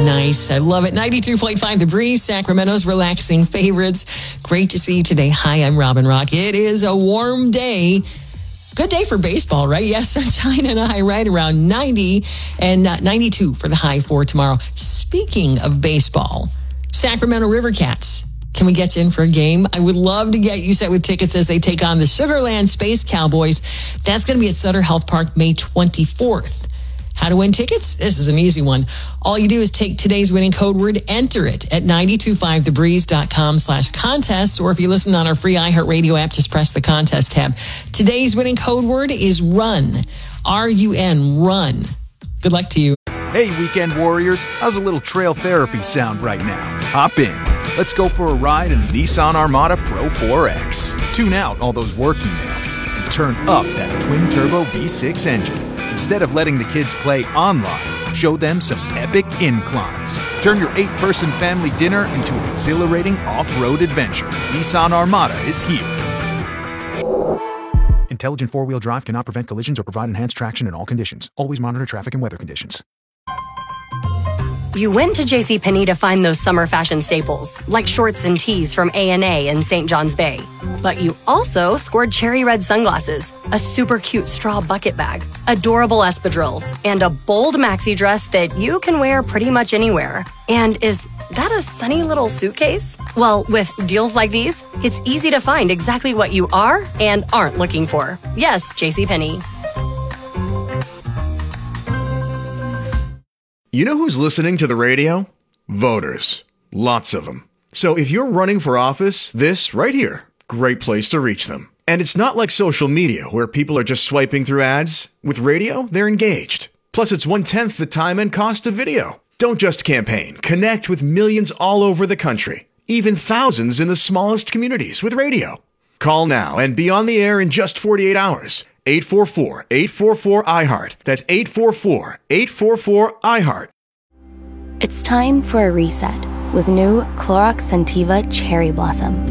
Nice. I love it. 92.5 The Breeze, Sacramento's relaxing favorites. Great to see you today. Hi, I'm Robin Rock. It is a warm day. Good day for baseball, right? Yes, sunshine and a high right around 90 and 92 for the high for tomorrow. Speaking of baseball, Sacramento River Cats. Can we get you in for a game? I would love to get you set with tickets as they take on the Sugarland Space Cowboys. That's going to be at Sutter Health Park May 24th. How to win tickets? This is an easy one. All you do is take today's winning code word, enter it at 925thebreeze.com/contest, or if you listen on our free iHeartRadio app, just press the contest tab. Today's winning code word is RUN. R-U-N, run. Good luck to you. Hey, weekend warriors. How's a little trail therapy sound right now? Hop in. Let's go for a ride in the Nissan Armada Pro 4X. Tune out all those work emails and turn up that twin-turbo V6 engine. Instead of letting the kids play online, show them some epic inclines. Turn your 8-person family dinner into an exhilarating off-road adventure. Nissan Armada is here. Intelligent four-wheel drive cannot prevent collisions or provide enhanced traction in all conditions. Always monitor traffic and weather conditions. You went to JCPenney to find those summer fashion staples, like shorts and tees from A&A in St. John's Bay. But you also scored cherry red sunglasses, a super cute straw bucket bag, adorable espadrilles, and a bold maxi dress that you can wear pretty much anywhere. And is that a sunny little suitcase? Well, with deals like these, it's easy to find exactly what you are and aren't looking for. Yes, JCPenney. You know who's listening to the radio? Voters. Lots of them. So if you're running for office, this right here, great place to reach them. And it's not like social media where people are just swiping through ads. With radio, they're engaged. Plus, it's 1/10 the time and cost of video. Don't just campaign. Connect with millions all over the country. Even thousands in the smallest communities with radio. Call now and be on the air in just 48 hours. 844-844-IHEART. That's 844-844-IHEART. It's time for a reset with new Clorox Scentiva Cherry Blossom.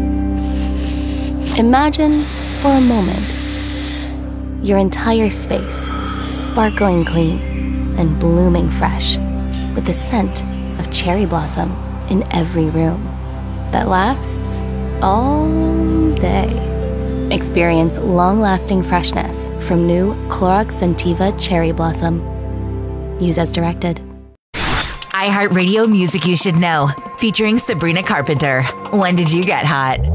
Imagine, for a moment, your entire space sparkling clean and blooming fresh with the scent of cherry blossom in every room that lasts all day. Experience long-lasting freshness from new Clorox Scentiva Cherry Blossom. Use as directed. iHeartRadio Music You Should Know, featuring Sabrina Carpenter. When did you get hot?